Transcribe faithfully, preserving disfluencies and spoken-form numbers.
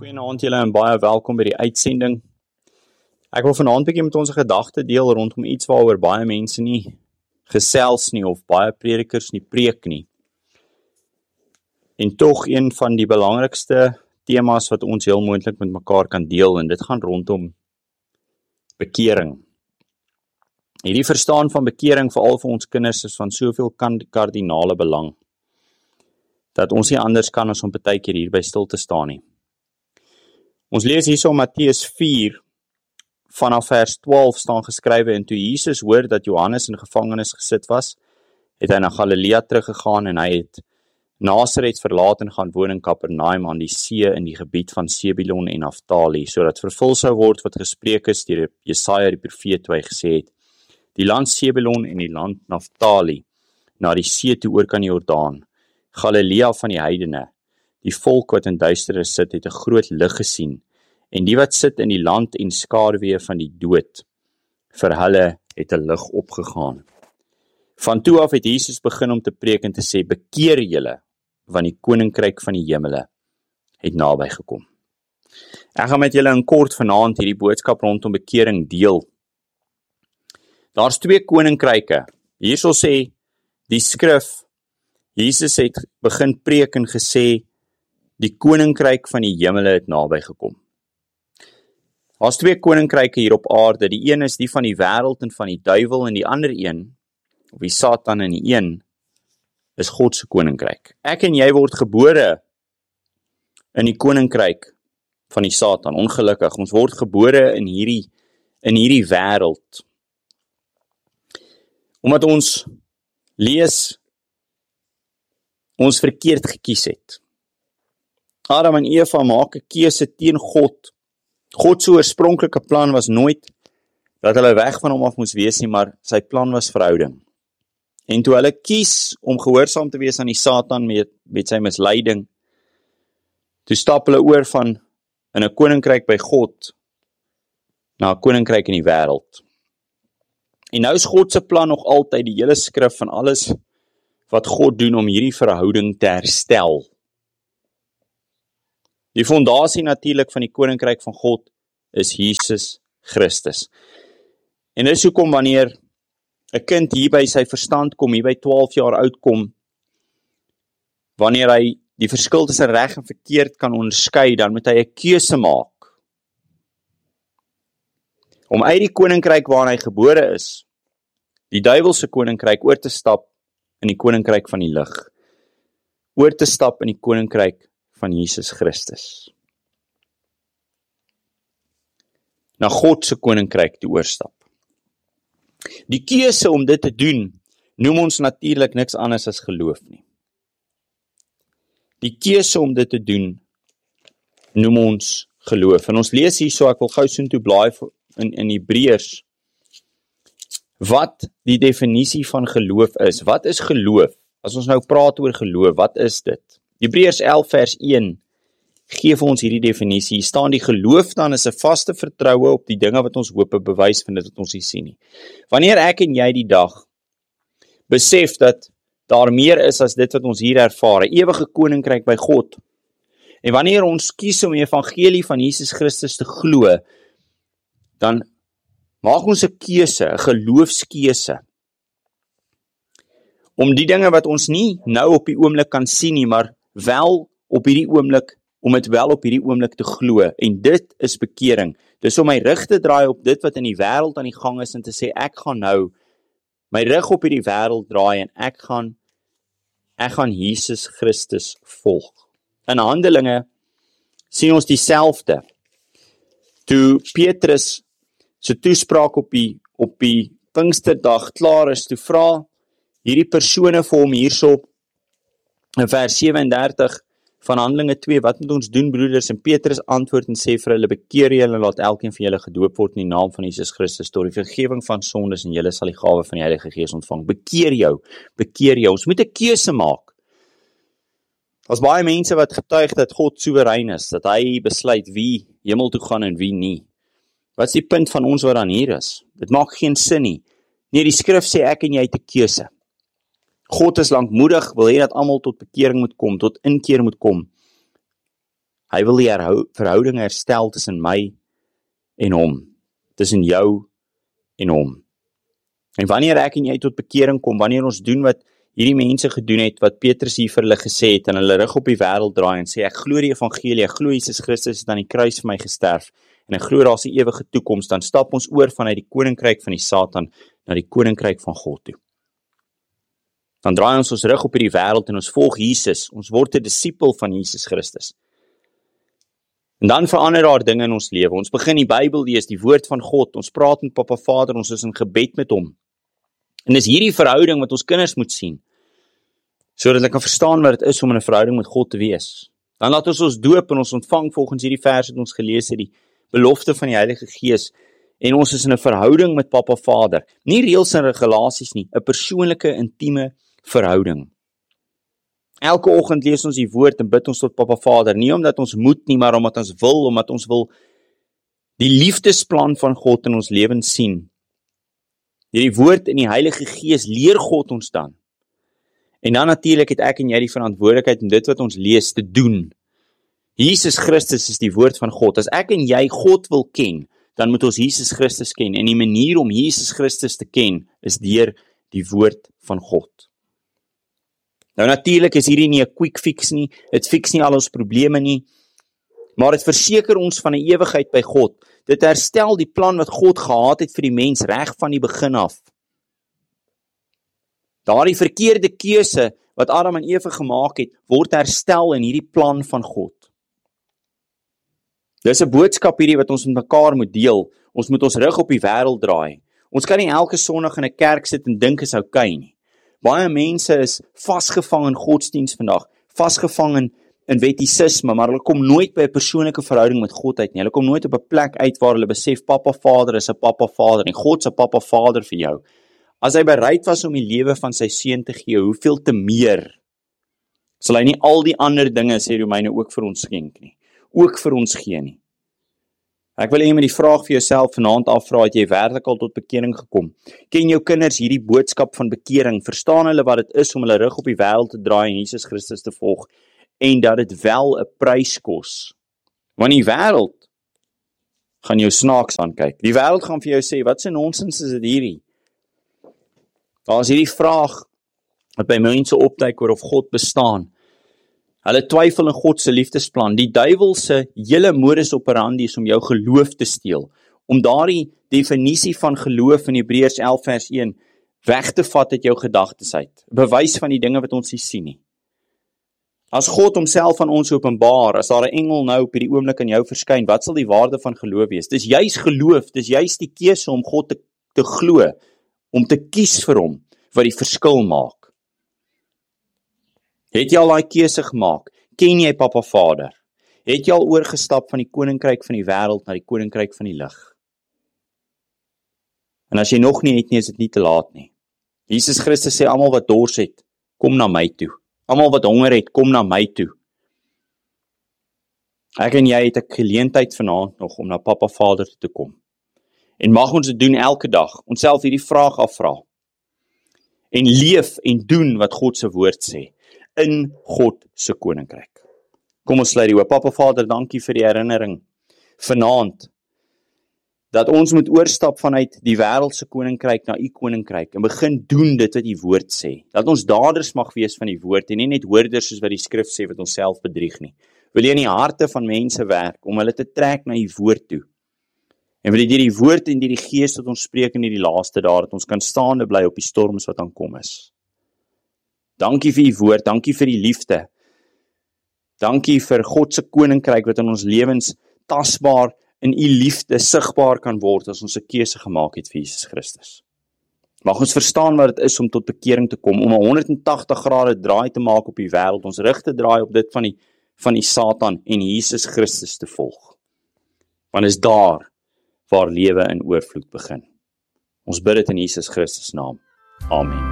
Goeienaand julle en baie welkom by die uitsending. Ek wil vanaand begin met ons gedagte deel rondom iets waaroor baie mense nie gesels nie of baie predikers nie preek nie. En tog een van die belangrikste temas wat ons heel moontlik met mekaar kan deel, en dit gaan rondom bekering. Hierdie verstaan van bekering veral vir ons kinders is van soveel kardinale belang, dat ons nie anders kan as om partykeer hier by stil te staan nie. Ons lees hierso Matteus vier, vanaf vers twaalf staan geskrywe, en toe Jesus hoor dat Johannes in gevangenis gesit was, het hy na Galilea teruggegaan en hy het Nasaret verlaat en gaan woon in Kapernaum aan die see in die gebied van Sebulon en Naftali, sodat vervul sou word wat gespreek is deur Jesaja die profeet toe hy gesê het, die land Sebulon en die land Naftali, na die see toe oor kan Jordaan, Galilea van die heidene, die volk wat in duisternis sit, het 'n groot lig gesien, en die wat sit in die land en skaduwee van die dood, vir hulle het 'n lig opgegaan. Van toe af het Jesus begin om te preek en te sê, bekeer julle, want die koninkryk van die hemele het naby gekom. Ek gaan met julle in kort vanaand hierdie boodskap rondom bekering deel. Daar's twee koninkryke. Hier sal sê, die skrif, Jesus het begin preek en gesê, die koninkryk van die hemele het naby gekom. Daar's twee koninkryke hier op aarde, die een is die van die wêreld en van die duiwel, en die ander een, of die Satan en die een, is God se koninkryk. Ek en jy word gebore in die koninkryk van die Satan, ongelukkig. Ons word gebore in hierdie, in hierdie wêreld. Omdat ons lees, ons verkeerd gekies het. Adam en Eva maak 'n keuse teen God. God se oorspronklike plan was nooit dat hulle weg van hom af moes wees nie, maar sy plan was verhouding. En toe hulle kies om gehoorsaam te wees aan die Satan met, met sy misleiding, toe stap hulle oor van in 'n koninkryk by God na 'n koninkryk in die wêreld. En nou is God se plan nog altyd die hele skrif van alles wat God doen om hierdie verhouding te herstel. Die fondasie natuurlik van die koninkryk van God is Jesus Christus. En dis hoekom wanneer 'n kind hier by sy verstand kom, hier by twaalf jaar oud kom, wanneer hy die verskil tussen reg en verkeerd kan onderskei, dan moet hy 'n keuse maak. Om uit die koninkryk waarin hy gebore is, die duiwelse koninkryk, oor te stap in die koninkryk van die lig. Oor te stap in die koninkryk van Jesus Christus. Na God se koninkryk te oorstap. Die keuse om dit te doen, noem ons natuurlik niks anders as geloof nie. Die keuse om dit te doen, noem ons geloof. En ons lees hier so, ek wil gou soontoe blaai in, in Hebreërs, wat die definisie van geloof is. Wat is geloof? As ons nou praat oor geloof, wat is dit? Hebreërs elf vers een gee vir ons hierdie definisie. Hier staan die geloof dan is 'n vaste vertroue op die dinge wat ons hoop, 'n bewys van dit wat ons nie sien nie. Wanneer ek en jy die dag besef dat daar meer is as dit wat ons hier ervaar, 'n ewige koninkryk by God, en wanneer ons kies om die evangelie van Jesus Christus te glo, dan maak ons 'n keuse, 'n geloofskeuse, om die dinge wat ons nie nou op die oomblik kan sien nie, maar wel op hierdie oomblik, om dit wel op hierdie oomblik te glo, en dit is bekering. Dis om my rug te draai op dit wat in die wêreld aan die gang is, en te sê, ek gaan nou my rug op hierdie wêreld draai, en ek gaan, ek gaan Jesus Christus volg. In Handelinge sien ons dieselfde. Toe Petrus se toespraak op die, op die Pinksterdag klaar is, toe vra hierdie persone vir hom hierso, in vers sewe-en-dertig van Handelinge twee, wat moet ons doen, broeders? En Petrus antwoord en sê vir hulle, bekeer julle en laat elkeen van julle gedoop word in die naam van Jesus Christus tot die vergifnis van sondes, en julle sal die gawe van die Heilige Gees ontvang. Bekeer jou, bekeer jou. Ons moet 'n keuse maak. Daar's baie mense wat getuig dat God soewerein is, dat hy besluit wie hemel toe gaan en wie nie. Wat is die punt van ons wat dan hier is? Dit maak geen sin nie. Nee, die skrif sê ek en jy het 'n keuse. God is lankmoedig, wil hê dat almal tot bekering moet kom, tot inkeer moet kom. Hy wil die herhou, verhouding herstel tussen my en hom, tussen jou en hom. En wanneer ek en jy tot bekering kom, wanneer ons doen wat hierdie mense gedoen het, wat Petrus hier vir hulle gesê het, en hulle rug op die wêreld draai en sê, ek glo die evangelie, ek glo Jesus Christus het aan die kruis vir my gesterf, en ek glo daar is 'n ewige toekoms, dan stap ons oor vanuit die koninkryk van die Satan na die koninkryk van God toe. Dan draai ons ons rug op hierdie wêreld en ons volg Jesus, ons word 'n disipel van Jesus Christus. En dan verander daar dinge in ons lewe. Ons begin die Bybel lees, die woord van God, ons praat met Papa Vader, ons is in gebed met hom. En dis hierdie verhouding wat ons kinders moet sien, sodat hulle kan verstaan wat dit is om in 'n verhouding met God te wees. Dan laat ons ons doop en ons ontvang volgens hierdie vers wat ons gelees het, die belofte van die Heilige Gees, en ons is in 'n verhouding met Papa Vader. Nie reëls en regulasies nie, 'n persoonlike, intieme verhouding. Elke oggend lees ons die woord en bid ons tot Papa Vader, nie omdat ons moet nie, maar omdat ons wil, omdat ons wil die liefdesplan van God in ons lewens sien. Hierdie woord in die Heilige Gees leer God ons dan. En dan natuurlik het ek en jy die verantwoordelikheid om dit wat ons lees te doen. Jesus Christus is die woord van God. As ek en jy God wil ken, dan moet ons Jesus Christus ken. En die manier om Jesus Christus te ken, is deur die woord van God. Nou natuurlik is hierdie nie 'n quick fix nie, dit fix nie al ons probleme nie, maar dit verseker ons van 'n ewigheid by God. Dit herstel die plan wat God gehad het vir die mens reg van die begin af. Daardie verkeerde keuse wat Adam en Eva gemaak het, word herstel in hierdie plan van God. Dis 'n boodskap hierdie wat ons met mekaar moet deel. Ons moet ons rug op die wêreld draai. Ons kan nie elke Sondag in 'n kerk sit en dink is oukei nie. Baie mense is vasgevang in godsdiens vandag, vasgevang in, in wettisisme, maar hulle kom nooit by 'n persoonlike verhouding met God uit nie. Hulle kom nooit op 'n plek uit waar hulle besef, Papa Vader is 'n Papa Vader, en God se Papa Vader vir jou. As hy bereid was om die lewe van sy seun te gee, hoeveel te meer sal hy nie al die ander dinge, sê Romeine, ook vir ons skenk nie, ook vir ons gee nie. Ek wil hê met die vraag vir jouself vanaand afvra, het jy werklik al tot bekering gekom? Ken jou kinders hierdie boodskap van bekering? Verstaan hulle wat dit is om hulle rug op die wêreld te draai en Jesus Christus te volg? En dat dit wel 'n prys kos. Want die wêreld gaan jou snaaks aankyk. Die wêreld gaan vir jou sê, wat 'n nonsens is dit hierdie? Daar is hierdie vraag wat by mense opduik oor of God bestaan. Hulle twyfel in God se liefdesplan. Die duiwel se hele modus operandi is om jou geloof te steel, om daardie definisie van geloof in Hebreërs elf vers een weg te vat uit jou gedagtes uit. Bewys van die dinge wat ons nie sien nie. As God homself aan ons openbaar, as daar 'n engel nou op hierdie oomblik aan jou verskyn, wat sal die waarde van geloof wees? Dis juis geloof, dis juis die keuse om God te, te glo, om te kies vir hom, wat die verskil maak. Het jy al daai keuse gemaak? Ken jy Papa Vader? Het jy al oorgestap van die koninkryk van die wêreld na die koninkryk van die lig? En as jy nog nie het nie, is dit nie te laat nie. Jesus Christus sê, almal wat dors het, kom na my toe. Almal wat honger het, kom na my toe. Ek en jy het 'n geleentheid vanaand nog om na Papa Vader toe te kom. En mag ons dit doen elke dag, onsself hierdie vraag afvra. En leef en doen wat God se woord sê, in God se koninkryk. Kom ons sluit die oop. Papa Vader, dankie vir die herinnering vanaand, dat ons moet oorstap vanuit die wêreldse koninkryk na u koninkryk, en begin doen dit wat die woord sê. Dat ons daders mag wees van die woord, en nie net hoorders soos wat die skrif sê, wat ons self bedrieg nie. Wil jy in die harte van mense werk, om hulle te trek na u woord toe. En wil jy deur die woord en deur die gees wat ons spreek in die laaste dae, dat ons kan staande bly op die storms wat aankom is. Dankie vir u woord, dankie vir die liefde. Dankie vir God se koninkryk wat in ons lewens tasbaar in u liefde sigbaar kan word as ons 'n keuse gemaak het vir Jesus Christus. Mag ons verstaan wat dit is om tot bekering te kom, om 'n honderd en tagtig grade draai te maak op die wêreld, ons rug te draai op dit van die van die Satan en Jesus Christus te volg. Want is daar waar lewe in oorvloed begin. Ons bid dit in Jesus Christus naam. Amen.